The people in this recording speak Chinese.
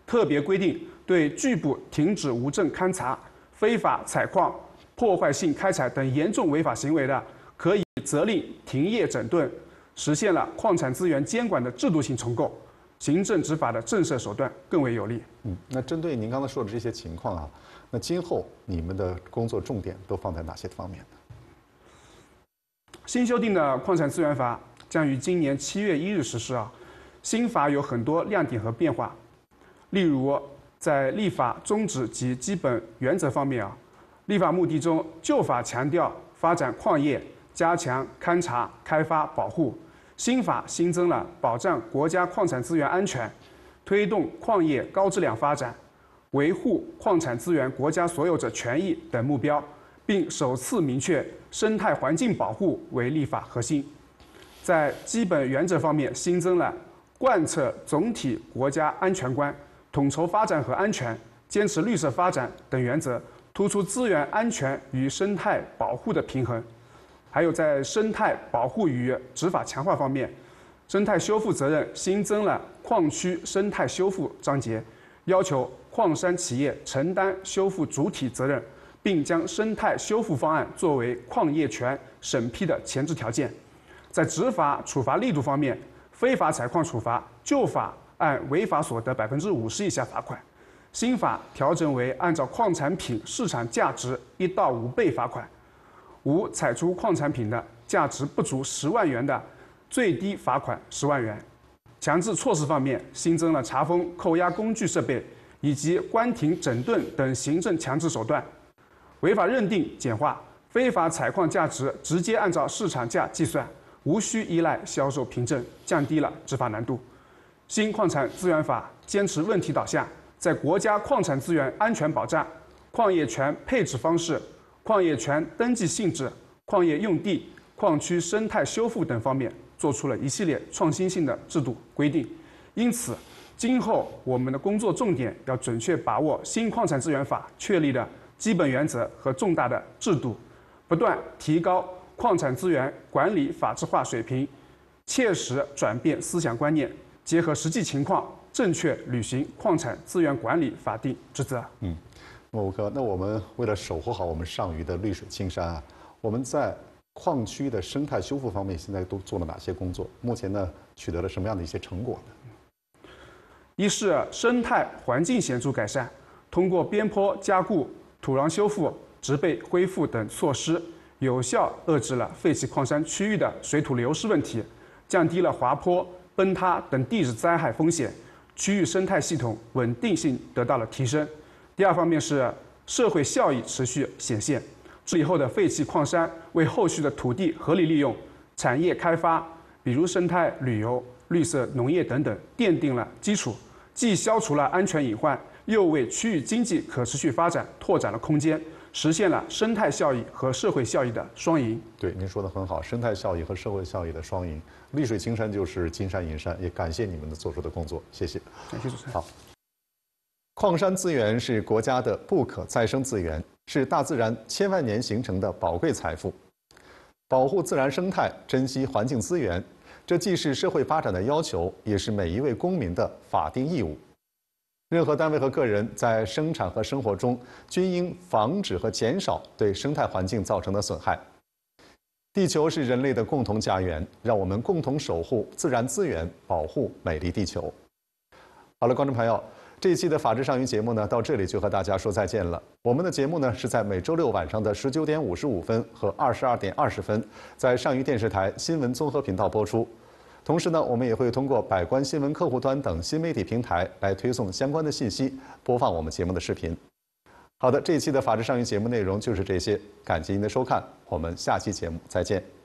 特别规定对拒不停止无证勘查、非法采矿、破坏性开采等严重违法行为的，可以责令停业整顿，实现了矿产资源监管的制度性重构，行政执法的震慑手段更为有力。 那针对您刚才说的这些情况啊，那今后你们的工作重点都放在哪些方面呢？ 新修订的矿产资源法将于今年7月1日实施啊。新法有很多亮点和变化，例如在立法宗旨及基本原则方面啊，立法目的中，旧法强调发展矿业，加强勘查、开发、保护。新法新增了保障国家矿产资源安全、推动矿业高质量发展、维护矿产资源国家所有者权益等目标，并首次明确生态环境保护为立法核心。在基本原则方面，新增了贯彻总体国家安全观、统筹发展和安全、坚持绿色发展等原则，突出资源安全与生态保护的平衡。还有在生态保护与执法强化方面，生态修复责任新增了矿区生态修复章节，要求矿山企业承担修复主体责任，并将生态修复方案作为矿业权审批的前置条件。在执法处罚力度方面，非法采矿处罚，旧法按违法所得50%以下罚款，新法调整为按照矿产品市场价值1到5倍罚款。无采出矿产品的价值不足10万元的，最低罚款10万元。强制措施方面，新增了查封、扣押工具设备以及关停、整顿等行政强制手段。违法认定简化，非法采矿价值直接按照市场价计算，无需依赖销售凭证，降低了执法难度。新矿产资源法坚持问题导向，在国家矿产资源安全保障、矿业权配置方式、矿业权登记性质、矿业用地、矿区生态修复等方面做出了一系列创新性的制度规定。因此，今后我们的工作重点要准确把握新矿产资源法确立的基本原则和重大的制度，不断提高矿产资源管理法治化水平，切实转变思想观念，结合实际情况，正确履行矿产资源管理法定职责。 莫哥，那我们为了守护好我们上虞的绿水青山啊，我们在矿区的生态修复方面现在都做了哪些工作？目前呢，取得了什么样的一些成果呢？ 一是生态环境显著改善，通过边坡加固、土壤修复、植被恢复等措施，有效遏制了废弃矿山区域的水土流失问题，降低了滑坡、崩塌等地质灾害风险，区域生态系统稳定性得到了提升。第二方面是社会效益持续显现，治理后的废弃矿山为后续的土地合理利用、产业开发，比如生态旅游、绿色农业等等，奠定了基础，既消除了安全隐患，又为区域经济可持续发展拓展了空间，实现了生态效益和社会效益的双赢。 对，您说的很好，生态效益和社会效益的双赢，绿水青山就是金山银山，也感谢你们的做出的工作，谢谢。 感谢主持人。 好。矿山资源是国家的不可再生资源，是大自然千万年形成的宝贵财富。保护自然生态，珍惜环境资源，这既是社会发展的要求，也是每一位公民的法定义务。任何单位和个人在生产和生活中均应防止和减少对生态环境造成的损害。地球是人类的共同家园，让我们共同守护自然资源，保护美丽地球。好了，观众朋友。这一期的《法治上虞》节目呢，到这里就和大家说再见了。我们的节目呢是在每周六晚上的19点55分和22点20分，在上虞电视台新闻综合频道播出。同时呢，我们也会通过百官新闻客户端等新媒体平台来推送相关的信息，播放我们节目的视频。好的，这一期的《法治上虞》节目内容就是这些，感谢您的收看，我们下期节目再见。